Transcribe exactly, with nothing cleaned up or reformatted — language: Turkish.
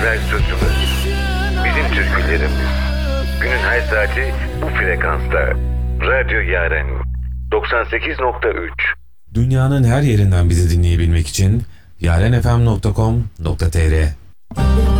Sözümüz, bizim türkülerimiz. Günün her saati bu frekansta. Radyo Yaren doksan sekiz nokta üç. Dünyanın her yerinden bizi dinleyebilmek için yarenfm nokta com nokta tr